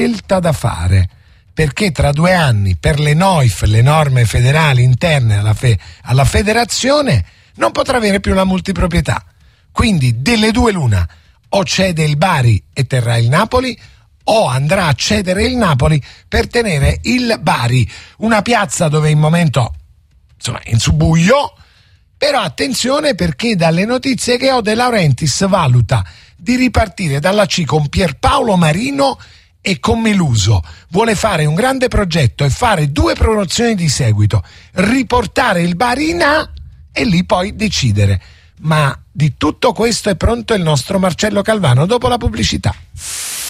scelta da fare, perché tra 2 anni per le NOIF, le norme federali interne alla federazione, non potrà avere più la multiproprietà. Quindi delle due l'una: o cede il Bari e terrà il Napoli, o andrà a cedere il Napoli per tenere il Bari, una piazza dove in momento insomma in subbuglio. Però attenzione, perché dalle notizie che ho, De Laurentiis valuta di ripartire dalla C con Pierpaolo Marino e con Meluso. Vuole fare un grande progetto e fare 2 promozioni di seguito, riportare il Bari in A e lì poi decidere. Ma di tutto questo è pronto il nostro Marcello Calvano dopo la pubblicità.